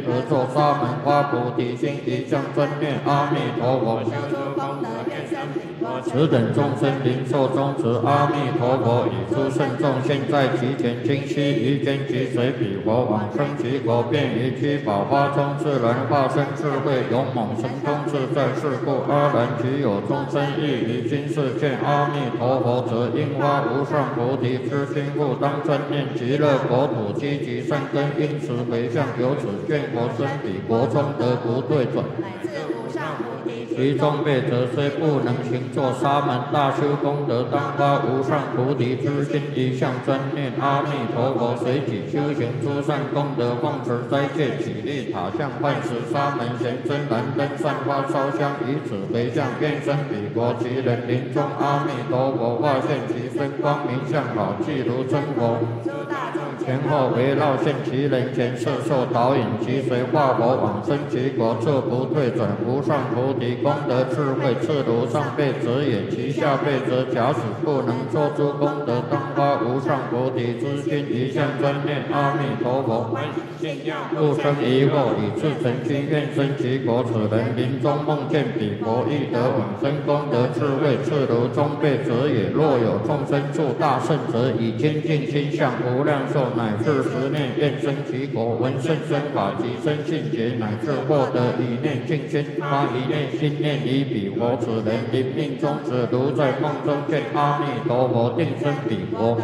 合作沙门花菩提心，一向专念阿弥陀佛。 修诸功德愿生彼国， 此等众生灵寿终止，阿弥陀佛以诸圣众现在其前，今悉于间即随彼佛往生其国，便于七宝花中自然化身智慧勇猛神通自在。是故阿难即有众生欲于今世见阿弥陀佛者，应发无上菩提之心，故当专念极乐国土积极善根，因此回向，由此见佛生彼国中得不退转。其中辈者虽不能行作沙门大修功德，当发无上菩提之心，一向专念阿弥陀佛，随己修行诸善功德，奉持斋戒，起立塔像饭食，沙门贤真燃灯散花烧香，以此回向，愿生彼国。其人临终，阿弥陀佛化现其身，光明相好，即如真佛。前后围绕现其人前，摄受导引，即随化佛往生其国，这不退转。无上菩提功德智慧，次如上辈者也。其下辈者，假使不能做诸功德，当发无上菩提之心，一向专念阿弥陀佛，不生疑惑，以至诚心愿生其国。此人临终梦见彼国，亦得往生功德智慧，次如中辈者也。若有众生助大圣者，以精进心向无量寿，乃至十念愿生其国，闻甚深法及生信解，乃至获得一念净心，发一念心念以彼佛。此人临命终止，如在梦中见阿弥陀佛，定生彼国。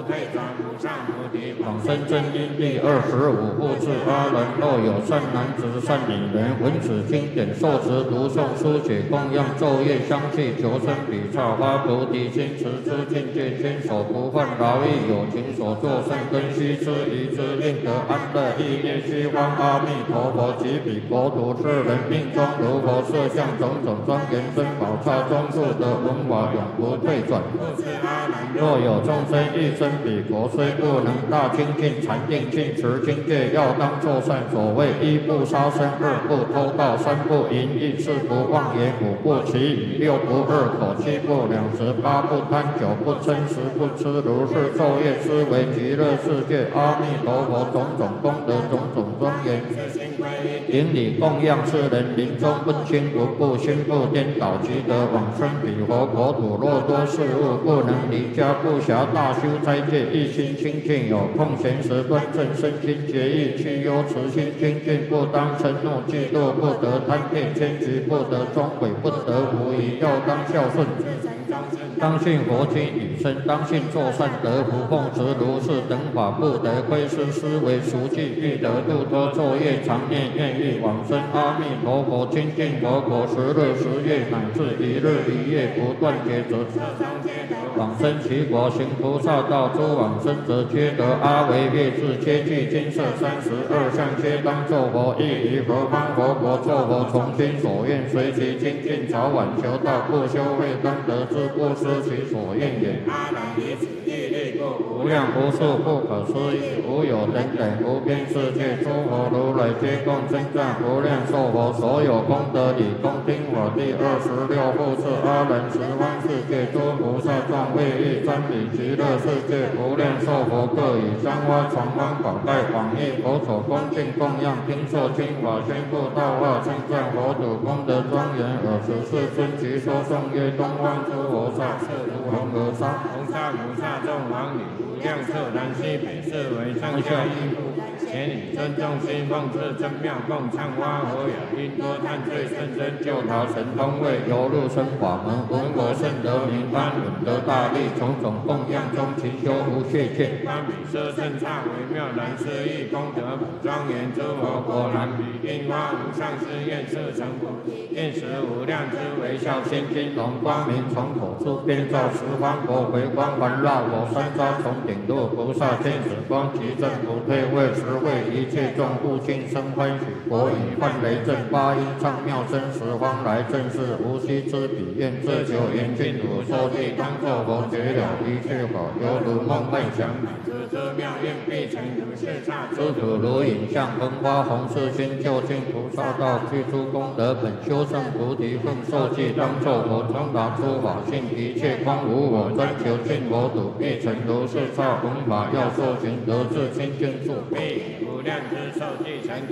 往生正因第25部至阿难，若有善男子善女人，闻此经典，受持读诵书写供养昼夜相继，求生彼刹发菩提心，持诸境界，坚守不犯劳役，有情所作善根须知，一之令得安乐，意念虚方阿弥陀佛及彼国土。是人命中如佛设相，种种庄严珍宝刹中住得闻法，永不退转。若有众生欲生彼国，虽不能大精进禅定尽持境界，要当作善。所谓一不杀生，二不偷盗，三不淫逸，四不妄言，五不绮语，六不二口，七不两舌，八不贪酒，不嗔，十不痴。如是昼夜思维极乐世界阿弥陀佛种种功德，种种庄严，顶礼供养。是人临终不轻不怖，心不颠倒，即得往生彼佛国土。若多事物不能离家，不暇大修斋戒，一心清净，有空闲时端正身心节义，去忧慈心精进，不当嗔怒嫉妒，不得贪恋迁居，不得终悔，不得无疑，要当孝顺，当信佛经语声，当信作善得福，奉持如是等法，不得窥视思维熟记，欲得度脱昼夜常念，愿欲往生阿弥陀佛清净佛国，10日10夜乃至1日1夜不断绝者，往生其国。行菩萨道，诸往生者皆得阿惟越致，皆具金色32相，皆当作佛。亦于何方佛国作佛，从心所愿，随其精进，早晚求道，不修慧当得之，不失其所愿也。无量无数不可思议，无有等等无边世界，诸佛如来皆共称赞无量寿佛，所有功德理恭听我第26部至阿难十方世界诸菩萨众，为欲瞻礼极乐世界无量寿佛，各以香花传方宝盖往诣佛所恭敬供养，听受经法，宣布道化，称赞佛土功德庄严。尔时世尊即说颂曰：东方诸佛刹，是如恒河沙， 菩萨众王女，无量寿南西北，是为上下一部。前以尊重心，奉持真妙供，唱花和雅，因多叹罪甚深，救逃神通位，游入生法门，闻我甚得名堪，闻得大利，种种供养中，勤修无懈切。观彼舍甚刹微妙，难思议功德普庄严，诸佛果然彼因发无上誓愿，设成佛，愿使无量之微笑千金龙，光明从口出，遍照十方国，回光环绕我，三匝从顶入，菩萨天使光，其正不退位，实会一切众护尽生欢喜。国语梵雷震，八音唱妙声，十方来正是无息之彼，愿自求严净土，受地当作佛，觉了一切法，犹如梦幻想。之妙愿必成如是刹，诸土如影像，风花红世心，究竟菩萨道，具诸功德本，修圣菩提分，受记当作佛，通达诸法性，一切空无我，专求净佛土，必成如是刹。闻法要受行，得至清净处，必无量之受记成。